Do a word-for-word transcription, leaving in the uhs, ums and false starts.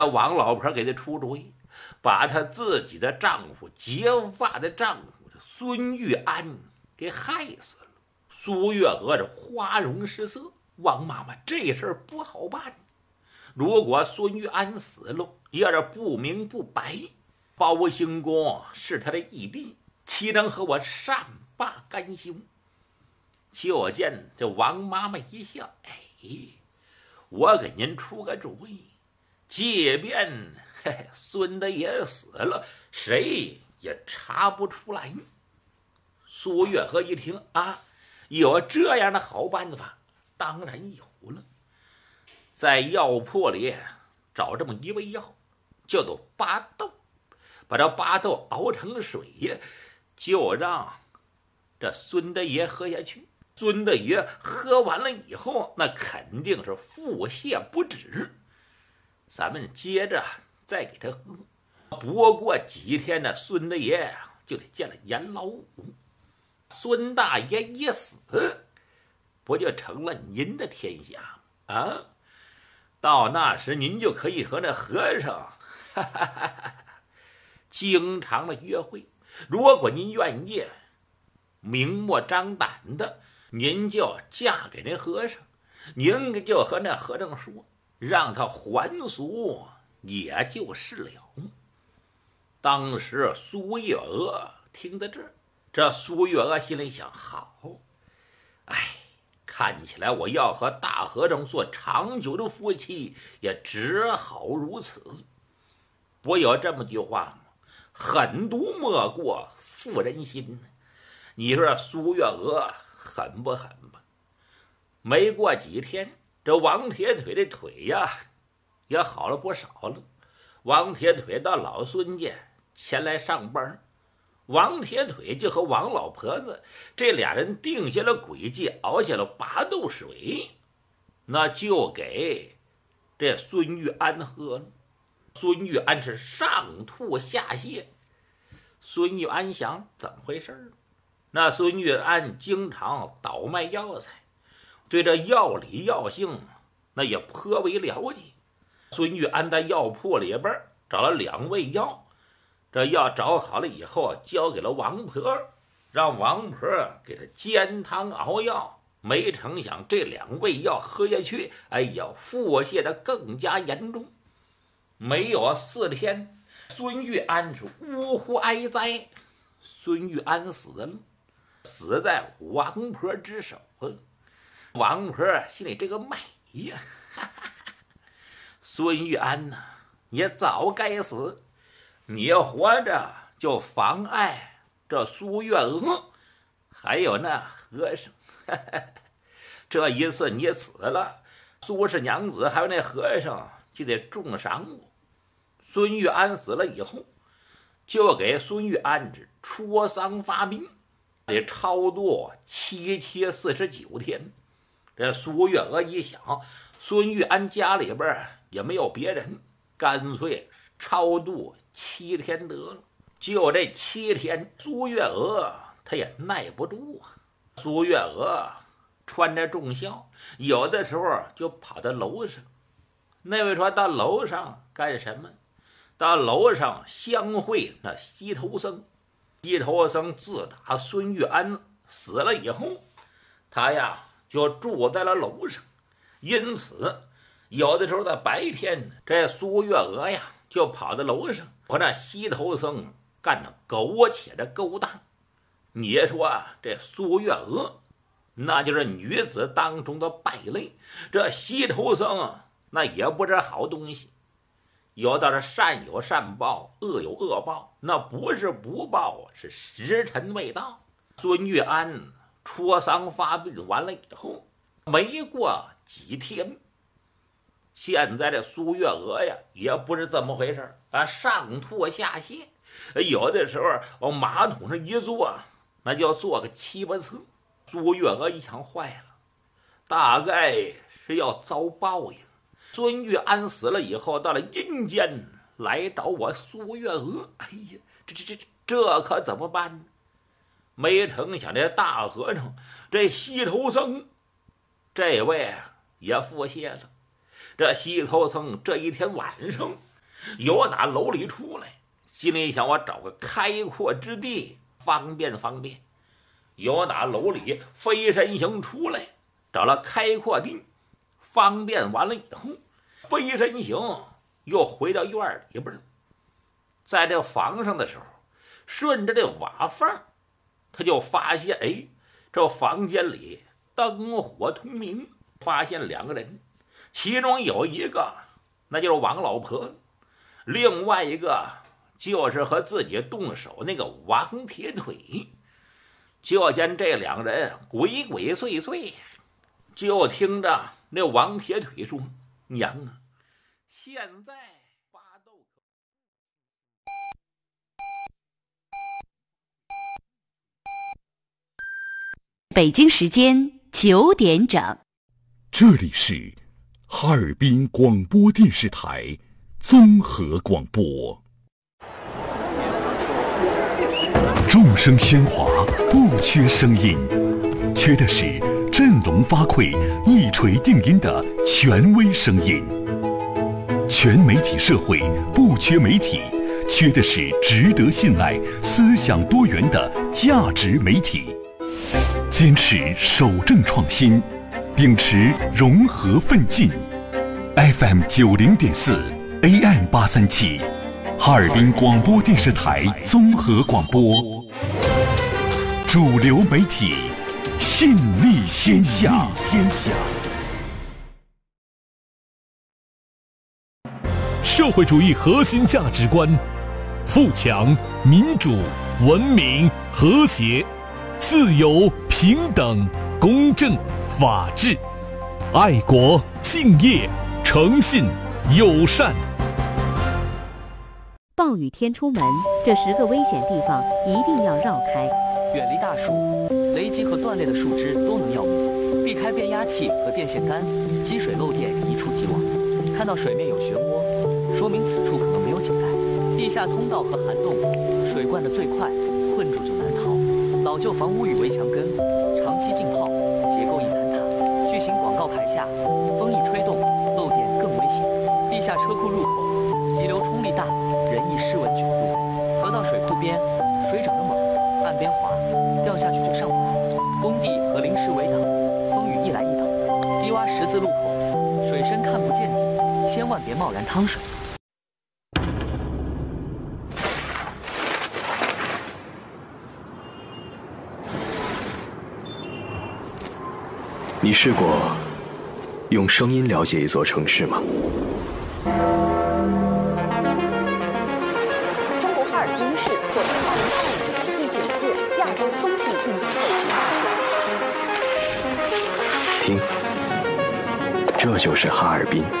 王老婆给他出主意，把他自己的丈夫结发的丈夫孙玉安给害死了。苏月娥这花容失色，王妈妈这事儿不好办。如果孙玉安死了，要是不明不白，包兴公是他的义弟，岂能和我善罢甘休？就见这王妈妈一笑，哎，我给您出个主意，即便嘿孙大爷死了，谁也查不出来。苏月娥一听啊，有这样的好办法，当然有了。在药铺里找这么一味药，叫做巴豆，把这巴豆熬成水，就让这孙大爷喝下去。孙大爷喝完了以后，那肯定是腹泻不止。咱们接着再给他喝。不过几天呢，孙大爷就得见了阎老五。孙大爷一死，不就成了您的天下啊？到那时您就可以和那和尚哈哈哈哈经常的约会。如果您愿意，明目张胆的，您就嫁给那和尚，您就和那和尚说，让他还俗，也就是了。当时苏月娥听到这儿，这苏月娥心里想：好，哎，看起来我要和大和尚做长久的夫妻，也只好如此。不有这么句话吗？狠毒莫过妇人心。你说苏月娥狠不狠吧？没过几天，这王铁腿的腿呀也好了不少了。王铁腿到老孙家前来上班，王铁腿就和王老婆子这俩人定下了诡计，熬下了拔豆水，那就给这孙玉安喝了。孙玉安是上吐下泻。孙玉安想，怎么回事呢？那孙玉安经常倒卖药材，对这药理药性那也颇为了解。孙玉安在药铺里边找了两味药，这药找好了以后，交给了王婆，让王婆给他煎汤熬药。没成想这两味药喝下去，哎呀，腹泻的更加严重。没有四天，孙玉安是呜呼哀哉，孙玉安死了，死在王婆之手。王婆心里这个美呀，哈哈，孙玉安呐、啊，你早该死，你要活着就妨碍这苏月娥，还有那和尚。哈哈，这一次你死了，苏氏娘子还有那和尚就得重赏我。孙玉安死了以后，就给孙玉安之戳丧发兵，得超度七七四十九天。这苏月娥一想，孙玉安家里边也没有别人，干脆超度七天得了。就这七天，苏月娥她也耐不住啊。苏月娥穿着重孝，有的时候就跑到楼上。那位说到楼上干什么？到楼上相会那西头僧。西头僧自打孙玉安死了以后，他呀就住在了楼上，因此有的时候在白天，这苏月娥呀就跑到楼上和那西头僧干着苟且的勾当。你说啊，这苏月娥那就是女子当中的败类，这西头僧那也不是好东西。有的是善有善报，恶有恶报，那不是不报，是时辰未到。孙玉安戳丧发病完了以后，没过几天，现在这苏月娥呀也不是这么回事啊，上吐下泻，有的时候往马桶上一坐，那就坐个七八次。苏月娥一想，坏了，大概是要遭报应。孙玉安死了以后，到了阴间来找我苏月娥，哎呀，这这这这可怎么办呢？没成想这大和尚这西头僧这位也腹泻了。这西头僧这一天晚上由打楼里出来，心里想我找个开阔之地方便方便。由打楼里飞身行出来，找了开阔地方便完了以后，飞身行又回到院里边。在这房上的时候，顺着这瓦缝，他就发现，哎，这房间里灯火通明，发现两个人，其中有一个那就是王老婆，另外一个就是和自己动手那个王铁腿。就见这两人鬼鬼祟祟，就听着那王铁腿说：“娘啊，现在巴豆北京时间九点整， 这里是哈尔滨广播电视台综合广播。众声喧哗，不缺声音，缺的是振聋发聩、一锤定音的权威声音。全媒体社会不缺媒体，缺的是值得信赖、思想多元的价值媒体。坚持守正创新，秉持融合奋进。F M 九零点四 A M 八三七，哈尔滨广播电视台综合广播。主流媒体，信力天下。天下。 社会主义核心价值观：富强、民主、文明、和谐、自由、平等、公正、法治、爱国、敬业、诚信、友善。 暴雨天出门，这十个危险地方一定要绕开。 远离大树，雷击和断裂的树枝都能要命，避开变压器和电线杆，积水漏电一触即亡。看到水面有漩涡，说明此处可能没有井盖。地下通道和涵洞，水灌得最快，困住就难逃。老旧房屋与围墙根，长期浸泡，结构易坍塌。巨型广告牌下，风一吹动，漏电更危险。地下车库入口，急流冲力大，人易失稳卷入。河道水库边，水涨得猛，岸边滑，掉下去就上不来。工地和临时围挡，风雨一来一倒。低洼十字路口，水深看不见底，千万别贸然趟水。 你试过用声音了解一座城市吗？ 中国哈尔滨市获得二零二五年第九届亚洲冬季运动会举办权。 听，这就是哈尔滨。